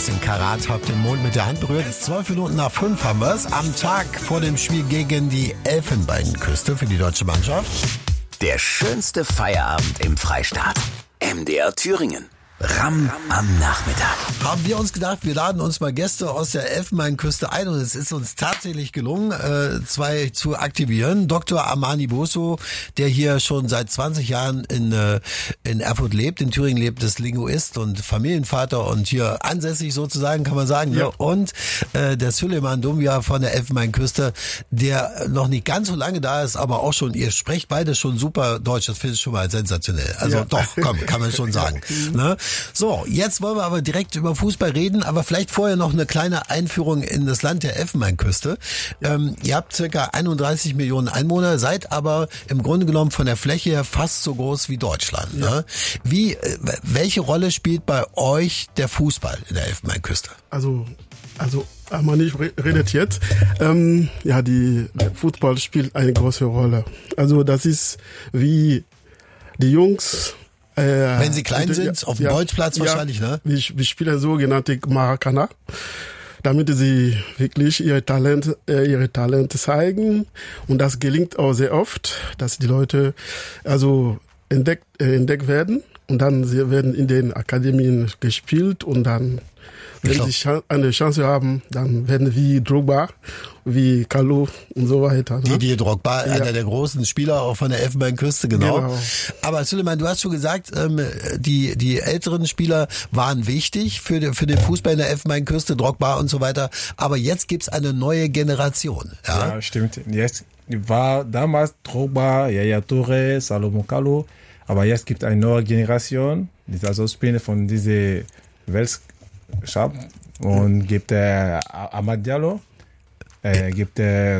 18 Karat, habt den Mond mit der Hand berührt. 12 Minuten nach 5 haben wir es. Am Tag vor dem Spiel gegen die Elfenbeinküste für die deutsche Mannschaft. Der schönste Feierabend im Freistaat. MDR Thüringen. Ram am Nachmittag. Haben wir uns gedacht, wir laden uns mal Gäste aus der Elfenbeinküste ein und es ist uns tatsächlich gelungen, zwei zu aktivieren. Dr. Amani Boso, der hier schon seit 20 Jahren in Erfurt lebt, in Thüringen lebt, ist Linguist und Familienvater und hier ansässig sozusagen, kann man sagen. Ja. Ne? Und der Süleyman Dumya von der Elfenbeinküste, der noch nicht ganz so lange da ist, aber auch schon, ihr sprecht beide schon super Deutsch, das finde ich schon mal sensationell. Also ja. Doch, komm, kann man schon sagen. Ne? So, jetzt wollen wir aber direkt über Fußball reden, aber vielleicht vorher noch eine kleine Einführung in das Land der Elfenbeinküste. Ihr habt circa 31 Millionen Einwohner, seid aber im Grunde genommen von der Fläche her fast so groß wie Deutschland. Ja. Ne? Welche Rolle spielt bei euch der Fußball in der Elfenbeinküste? Also Amani redet jetzt. Der Fußball spielt eine große Rolle. Also das ist wie die Jungs. Wenn sie klein sind, auf dem Bolzplatz wahrscheinlich, ne? Wir spielen sogenannte Maracana, damit sie wirklich ihre Talente zeigen. Und das gelingt auch sehr oft, dass die Leute entdeckt werden. Und dann sie werden in den Akademien gespielt und dann, wenn sie eine Chance haben, dann werden wie Drogba, wie Kalou und so weiter. Ne? Didier Drogba, einer der großen Spieler auch von der Elfenbeinküste, genau. Aber Süleyman, du hast schon gesagt, die älteren Spieler waren wichtig für den Fußball in der Elfenbeinküste, Drogba und so weiter. Aber jetzt gibt's eine neue Generation. Ja, stimmt. Jetzt war damals Drogba, Yaya Touré, Salomon Kalou. Aber jetzt gibt es eine neue Generation, die also Spieler von dieser Weltcup und gibt Amad Diallo, gibt der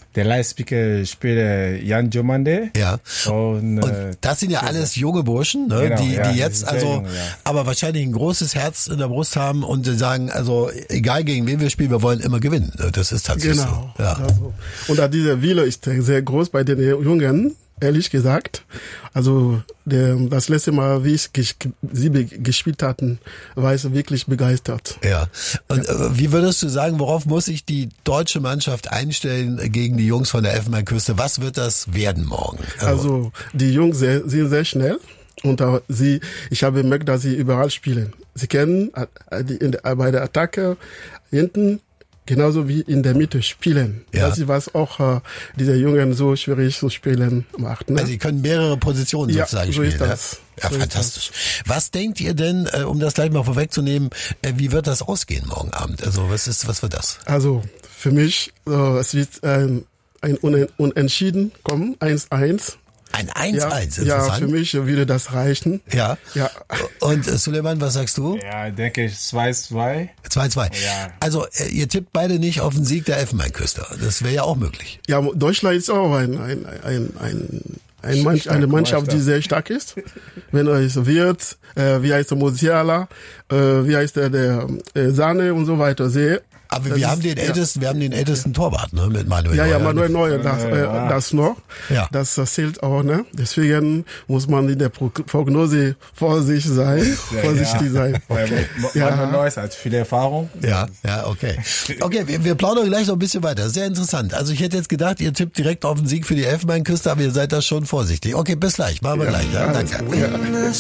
Leihspieler Yan Diomande. Ja. Und das sind ja alles junge Burschen, ne? Genau, die jetzt aber wahrscheinlich ein großes Herz in der Brust haben und sagen, also egal gegen wen wir spielen, wir wollen immer gewinnen. Das ist tatsächlich so. Ja. Also, und dieser Wille ist sehr groß bei den Jungen. Ehrlich gesagt, also das letzte Mal, wie sie gespielt hatten, war ich wirklich begeistert. Ja. Und wie würdest du sagen, worauf muss sich die deutsche Mannschaft einstellen gegen die Jungs von der Elfenbeinküste? Was wird das werden morgen? Also die Jungs sind sehr schnell und ich habe gemerkt, dass sie überall spielen. Sie können bei der Attacke hinten genauso wie in der Mitte spielen. Ja. Das ist was auch diese Jungen so schwierig zu spielen macht. Ne? Also sie können mehrere Positionen sozusagen spielen. Ist das. Ja, so fantastisch. Was denkt ihr denn, um das gleich mal vorwegzunehmen, wie wird das ausgehen morgen Abend? Also was wird das? Also für mich, es wird ein Unentschieden kommen, 1-1. Ein 1-1, interessant. Ja, für mich würde das reichen. Ja. Und Süleyman, was sagst du? Ja, ich denke 2-2. 2-2. Ja. Also ihr tippt beide nicht auf den Sieg der Elfenbeinküste. Das wäre ja auch möglich. Ja, Deutschland ist auch eine Mannschaft, die sehr stark ist. Wenn es wird, wie heißt der Musiala, wie heißt der Sahne und so weiter, sehr. Aber wir haben den ältesten Torwart, ne, mit Manuel Neuer. Ja, Manuel Neuer, das noch. Ja. Das zählt auch, ne. Deswegen muss man in der Prognose vorsichtig sein. Manuel Neuer hat viel Erfahrung. Ja, okay. Okay, wir plaudern gleich noch ein bisschen weiter. Sehr interessant. Also ich hätte jetzt gedacht, ihr tippt direkt auf den Sieg für die Elfenbeinküste, aber ihr seid da schon vorsichtig. Okay, bis gleich. Machen wir gleich. Ja, danke.